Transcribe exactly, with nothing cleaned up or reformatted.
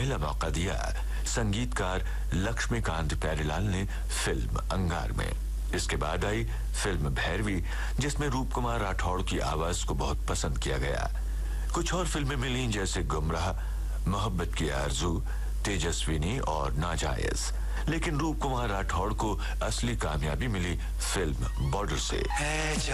पहला मौका दिया संगीतकार लक्ष्मीकांत प्यारेलाल ने फिल्म अंगार में। इसके बाद आई फिल्म भैरवी, जिसमें रूप कुमार राठौड़ की आवाज को बहुत पसंद किया गया। कुछ और फिल्में मिली जैसे गुमराह, मोहब्बत की आरज़ू, तेजस्विनी और नाजायज। लेकिन रूप कुमार राठौड़ को असली कामयाबी मिली फिल्म बॉर्डर से।